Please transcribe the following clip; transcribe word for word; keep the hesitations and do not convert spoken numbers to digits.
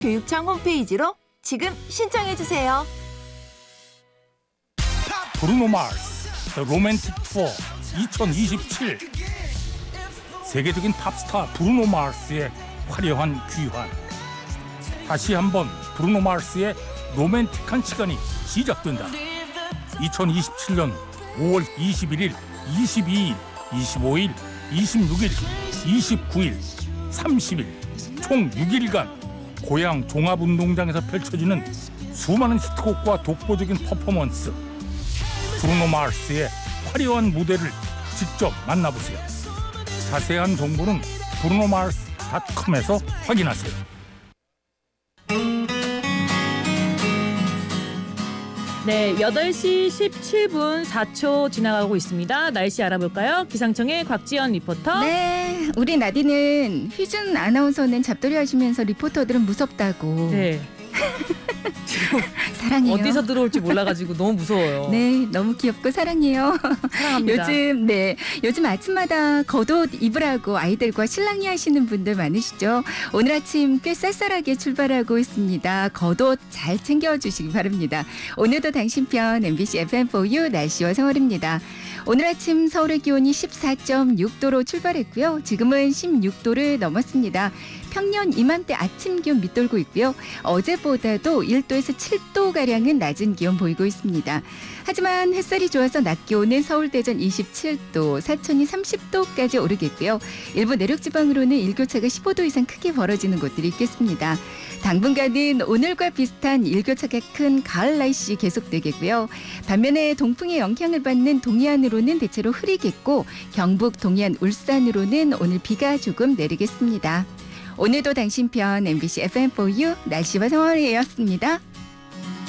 교육청 홈페이지로 지금 신청해주세요. 브루노 마스 The Romantic Tour 이천이십칠. 세계적인 팝스타 브루노 마스의 화려한 귀환. 다시 한번 브루노 마스의 로맨틱한 시간이 시작된다. 이천이십칠 년 오월 이십일일, 이십이일, 이십오일, 이십육일, 이십구일, 삼십일 총 육 일간 고향 종합운동장에서 펼쳐지는 수많은 히트곡과 독보적인 퍼포먼스. 브루노 마스의 화려한 무대를 직접 만나보세요. 자세한 정보는 브루노 마스 닷컴에서 확인하세요. 네, 여덟 시 십칠 분 사 초 지나가고 있습니다. 날씨 알아볼까요? 기상청의 곽지연 리포터. 네, 우리 나디는 휘준 아나운서는 잡돌이 하시면서 리포터들은 무섭다고. 네. 사랑해요. 어디서 들어올지 몰라가지고 너무 무서워요. 네, 너무 귀엽고 사랑해요. 사랑합니다. 요즘 네, 요즘 아침마다 겉옷 입으라고 아이들과 실랑이 하시는 분들 많으시죠. 오늘 아침 꽤 쌀쌀하게 출발하고 있습니다. 겉옷 잘 챙겨주시기 바랍니다. 오늘도 당신 편 엠비씨 에프엠 포유 날씨와 생활입니다. 오늘 아침 서울의 기온이 십사 점 육 도로 출발했고요. 지금은 십육 도를 넘었습니다. 평년 이맘때 아침 기온 밑돌고 있고요. 어제보다도 일 도에서 칠 도가량은 낮은 기온 보이고 있습니다. 하지만 햇살이 좋아서 낮 기온은 서울 대전 이십칠 도, 사천이 삼십 도까지 오르겠고요. 일부 내륙지방으로는 일교차가 십오 도 이상 크게 벌어지는 곳들이 있겠습니다. 당분간은 오늘과 비슷한 일교차가 큰 가을 날씨 계속되겠고요. 반면에 동풍의 영향을 받는 동해안으로는 대체로 흐리겠고 경북, 동해안, 울산으로는 오늘 비가 조금 내리겠습니다. 오늘도 당신 편 엠비씨 에프엠 포유 날씨와 생활이었습니다.